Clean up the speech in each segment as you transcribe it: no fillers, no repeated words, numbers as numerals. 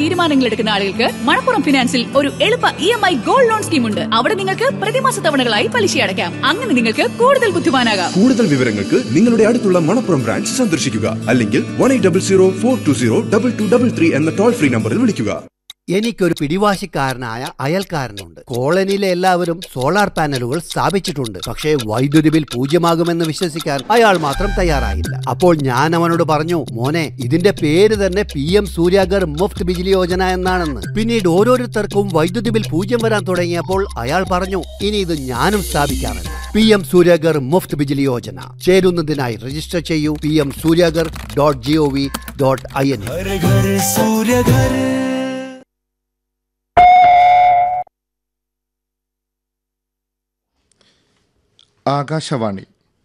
തീരുമാനങ്ങൾ എടുക്കുന്ന ആളുകൾക്ക് മണപ്പുറം ഫിനാൻസിൽ ഒരു എളുപ്പ EMI ഗോൾഡ് ലോൺ സ്കീം ഉണ്ട്. അവിടെ നിങ്ങൾക്ക് പ്രതിമാസ തവണകളായി പലിശ അടയ്ക്കാം. അങ്ങനെ നിങ്ങൾക്ക് കൂടുതൽ ബുദ്ധിമാനാകാം. കൂടുതൽ വിവരങ്ങൾക്ക് നിങ്ങളുടെ അടുത്തുള്ള മണപ്പുറം ബ്രാഞ്ച് സന്ദർശിക്കുക. അല്ലെങ്കിൽ 1800-420-2233 എന്ന ടോൾ ഫ്രീ നമ്പറിൽ വിളിക്കുക. എനിക്കൊരു പിടിവാശിക്കാരനായ അയൽക്കാരനുണ്ട്. കോളനിയിലെ എല്ലാവരും സോളാർ പാനലുകൾ സ്ഥാപിച്ചിട്ടുണ്ട്. പക്ഷേ വൈദ്യുതി ബിൽ 0 വിശ്വസിക്കാൻ അയാൾ മാത്രം തയ്യാറായില്ല. അപ്പോൾ ഞാൻ അവനോട് പറഞ്ഞു, മോനെ, ഇതിന്റെ പേര് തന്നെ PM സൂര്യാഗർ മുഫ്ത് ബിജ്ലി യോജന എന്നാണെന്ന്. പിന്നീട് ഓരോരുത്തർക്കും വൈദ്യുതി ബിൽ 0 വരാൻ തുടങ്ങിയപ്പോൾ അയാൾ പറഞ്ഞു, ഇനി ഇത് ഞാനും സ്ഥാപിക്കാമെന്ന്. PM സൂര്യാഗർ മുഫ്ത് ബിജ്ലി യോജന ചേരുന്നതിനായി രജിസ്റ്റർ ചെയ്യൂ pmsuryagar.gov.in. ആകാശവാണി.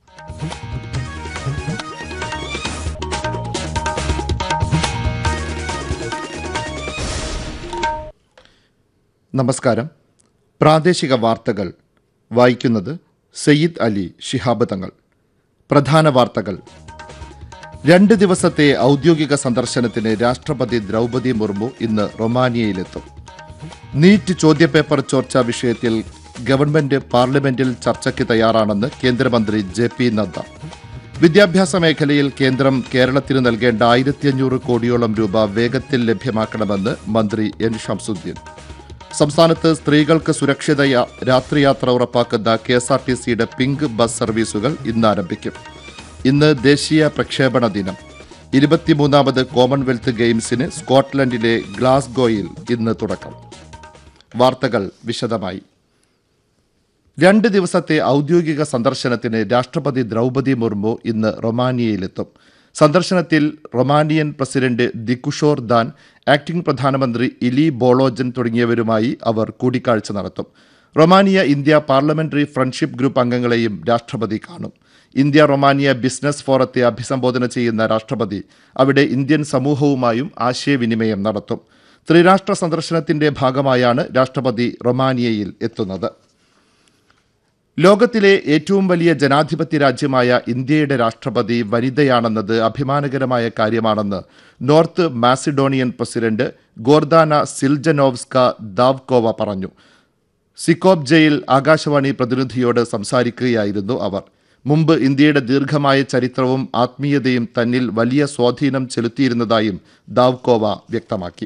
നമസ്കാരം. പ്രാദേശിക വാർത്തകൾ വായിക്കുന്നത് സയ്യിദ് അലി ശിഹാബ് തങ്ങൾ. പ്രധാന വാർത്തകൾ. 2 ദിവസത്തെ ഔദ്യോഗിക സന്ദർശനത്തിന് രാഷ്ട്രപതി ദ്രൗപദി മുർമു ഇന്ന് റൊമാനിയയിലെത്തും. നീറ്റ് ചോദ്യപേപ്പർ ചോർച്ചാ വിഷയത്തിൽ ഗവൺമെന്റ് പാർലമെന്റിൽ ചർച്ചയ്ക്ക് തയ്യാറാണെന്ന് കേന്ദ്രമന്ത്രി JP നദ്ദ. വിദ്യാഭ്യാസ മേഖലയിൽ കേന്ദ്രം കേരളത്തിന് നൽകേണ്ട 1500 കോടിയോളം രൂപ വേഗത്തിൽ ലഭ്യമാക്കണമെന്ന് മന്ത്രി N ഷംസുദ്ദീൻ. സംസ്ഥാനത്ത് സ്ത്രീകൾക്ക് സുരക്ഷിത രാത്രിയാത്ര ഉറപ്പാക്കുന്ന KSRTCയുടെ പിങ്ക് ബസ് സർവീസുകൾ ഇന്ന് ആരംഭിക്കും. ഇന്ന് ദേശീയ പ്രക്ഷേപണ ദിനം. 23ാമത് കോമൺവെൽത്ത് ഗെയിംസിന് സ്കോട്ട്ലൻഡിലെ ഗ്ലാസ്ഗോയിൽ ഇന്ന് തുടക്കം. വാർത്തകൾ വിശദമായി. 2 ദിവസത്തെ ഔദ്യോഗിക സന്ദർശനത്തിന് രാഷ്ട്രപതി ദ്രൗപദി മുർമു ഇന്ന് റൊമാനിയയിലെത്തും. സന്ദർശനത്തിൽ റൊമാനിയൻ പ്രസിഡന്റ് ദികുഷോർ ദാൻ, ആക്ടിംഗ് പ്രധാനമന്ത്രി ഇലി ബോളോജൻ തുടങ്ങിയവരുമായി അവർ കൂടിക്കാഴ്ച നടത്തും. Romania India parliamentary friendship group അംഗങ്ങളെയും രാഷ്ട്രപതി കാണും. ഇന്ത്യ റൊമാനിയ ബിസിനസ് ഫോറത്തെ അഭിസംബോധന ചെയ്യുന്ന രാഷ്ട്രപതി അവിടെ ഇന്ത്യൻ സമൂഹവുമായും ആശയവിനിമയം നടത്തും. ത്രിരാഷ്ട്ര സന്ദർശനത്തിന്റെ ഭാഗമായാണ് രാഷ്ട്രപതി റൊമാനിയയിൽ എത്തുന്നത്. ലോകത്തിലെ ഏറ്റവും വലിയ ജനാധിപത്യ രാജ്യമായ ഇന്ത്യയുടെ രാഷ്ട്രപതി വനിതയാണെന്നത് അഭിമാനകരമായ കാര്യമാണെന്ന് north Macedonian president Gordana Siljanovska Davkova പറഞ്ഞു. സിക്കോപ്ജയിൽ ആകാശവാണി പ്രതിനിധിയോട് സംസാരിക്കുകയായിരുന്നു അവർ. മുമ്പ് ഇന്ത്യയുടെ ദീർഘമായ ചരിത്രവും ആത്മീയതയും തന്നിൽ വലിയ സ്വാധീനം ചെലുത്തിയിരുന്നതായും ദാവ്കോവ വ്യക്തമാക്കി.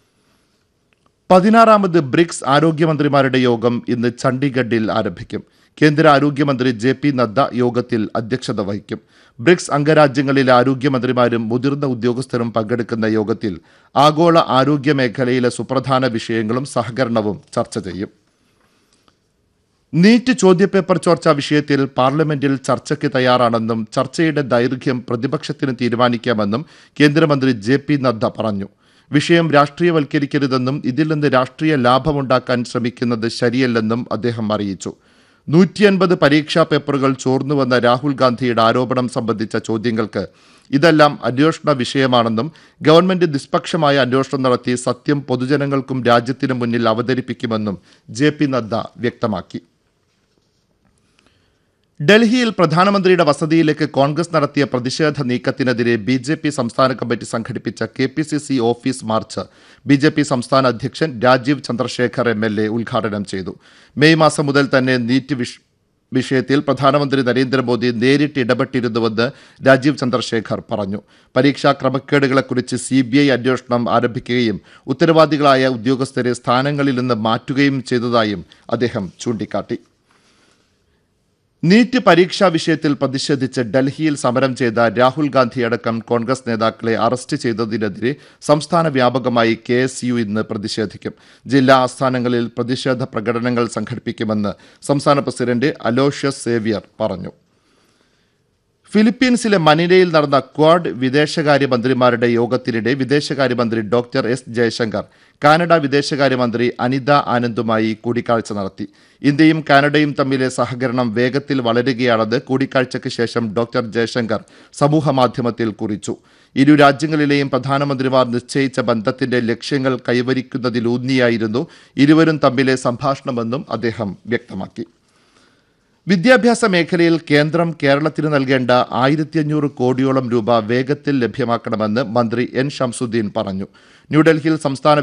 16ാമത് ബ്രിക്സ് ആരോഗ്യമന്ത്രിമാരുടെ യോഗം ഇന്ന് ചണ്ഡീഗഡിൽ ആരംഭിക്കും. കേന്ദ്ര ആരോഗ്യമന്ത്രി JP നദ്ദ യോഗത്തിൽ അധ്യക്ഷത വഹിക്കും. ബ്രിക്സ് അംഗരാജ്യങ്ങളിലെ ആരോഗ്യമന്ത്രിമാരും മുതിർന്ന ഉദ്യോഗസ്ഥരും പങ്കെടുക്കുന്ന യോഗത്തിൽ ആഗോള ആരോഗ്യ മേഖലയിലെ സുപ്രധാന വിഷയങ്ങളും സഹകരണവും ചർച്ച ചെയ്യും. നീറ്റ് ചോദ്യപേപ്പർ ചോർച്ചാ വിഷയത്തിൽ പാർലമെന്റിൽ ചർച്ചയ്ക്ക് തയ്യാറാണെന്നും ചർച്ചയുടെ ദൈർഘ്യം പ്രതിപക്ഷത്തിന് തീരുമാനിക്കാമെന്നും കേന്ദ്രമന്ത്രി JP നദ്ദ പറഞ്ഞു. വിഷയം രാഷ്ട്രീയവൽക്കരിക്കരുതെന്നും ഇതിൽ നിന്ന് രാഷ്ട്രീയ ലാഭമുണ്ടാക്കാൻ ശ്രമിക്കുന്നത് ശരിയല്ലെന്നും അദ്ദേഹം അറിയിച്ചു. 150 പരീക്ഷാ പേപ്പറുകൾ ചോർന്നുവെന്ന രാഹുൽ ഗാന്ധിയുടെ ആരോപണം സംബന്ധിച്ച ചോദ്യങ്ങൾക്ക് ഇതെല്ലാം അന്വേഷണ വിഷയമാണെന്നും ഗവൺമെന്റ് നിഷ്പക്ഷമായ അന്വേഷണം നടത്തി സത്യം പൊതുജനങ്ങൾക്കും രാജ്യത്തിനു മുന്നിൽ അവതരിപ്പിക്കുമെന്നും JP നദ്ദ വ്യക്തമാക്കി. ഡൽഹിയിൽ പ്രധാനമന്ത്രിയുടെ വസതിയിലേക്ക് കോൺഗ്രസ് നടത്തിയ പ്രതിഷേധ നീക്കത്തിനെതിരെ BJP സംസ്ഥാന കമ്മിറ്റി സംഘടിപ്പിച്ച KPCC ഓഫീസ് മാർച്ച് BJP സംസ്ഥാന അധ്യക്ഷൻ രാജീവ് ചന്ദ്രശേഖർ MLA ഉദ്ഘാടനം ചെയ്തു. മെയ് മാസം മുതൽ തന്നെ നീറ്റ് വിഷയത്തിൽ പ്രധാനമന്ത്രി നരേന്ദ്രമോദി നേരിട്ട് ഇടപെട്ടിരുന്നുവെന്ന് രാജീവ് ചന്ദ്രശേഖർ പറഞ്ഞു. പരീക്ഷാ ക്രമക്കേടുകളെക്കുറിച്ച് CBI അന്വേഷണം ആരംഭിക്കുകയും ഉത്തരവാദികളായ ഉദ്യോഗസ്ഥരെ സ്ഥാനങ്ങളിൽ നിന്ന് മാറ്റുകയും ചെയ്തതായും അദ്ദേഹം ചൂണ്ടിക്കാട്ടി. നീറ്റ് പരീക്ഷാ വിഷയത്തിൽ പ്രതിഷേധിച്ച് ഡൽഹിയിൽ സമരം ചെയ്ത രാഹുൽ ഗാന്ധി അടക്കം കോൺഗ്രസ് നേതാക്കളെ അറസ്റ്റ് ചെയ്തതിനെതിരെ സംസ്ഥാന വ്യാപകമായി KSU ഇന്ന് പ്രതിഷേധിക്കും. ജില്ലാ ആസ്ഥാനങ്ങളിൽ പ്രതിഷേധ പ്രകടനങ്ങൾ സംഘടിപ്പിക്കുമെന്ന് സംസ്ഥാന പ്രസിഡന്റ് അലോഷ്യസ് സേവ്യർ പറഞ്ഞു. ഫിലിപ്പീൻസിലെ മനിലയിൽ നടന്ന ക്വാഡ് വിദേശകാര്യമന്ത്രിമാരുടെ യോഗത്തിനിടെ വിദേശകാര്യമന്ത്രി ഡോക്ടർ S ജയശങ്കർ കാനഡ വിദേശകാര്യമന്ത്രി അനിത ആനന്ദുമായി കൂടിക്കാഴ്ച നടത്തി. ഇന്ത്യയും കാനഡയും തമ്മിലെ സഹകരണം വേഗത്തിൽ വളരുകയാണെന്ന് കൂടിക്കാഴ്ചയ്ക്ക് ശേഷം ഡോക്ടർ ജയശങ്കർ സമൂഹമാധ്യമത്തിൽ കുറിച്ചു. ഇരു രാജ്യങ്ങളിലെയും പ്രധാനമന്ത്രിമാർ നിശ്ചയിച്ച ബന്ധത്തിന്റെ ലക്ഷ്യങ്ങൾ കൈവരിക്കുന്നതിലൂന്നിയായിരുന്നു ഇരുവരും തമ്മിലെ സംഭാഷണമെന്നും അദ്ദേഹം വ്യക്തമാക്കി. വിദ്യാഭ്യാസ മേഖലയിൽ കേന്ദ്രം കേരളത്തിന് നൽകേണ്ട 1500 കോടിയോളം രൂപ വേഗത്തിൽ ലഭ്യമാക്കണമെന്ന് മന്ത്രി N ഷംസുദ്ദീൻ പറഞ്ഞു. ന്യൂഡൽഹിയിൽ സംസ്ഥാന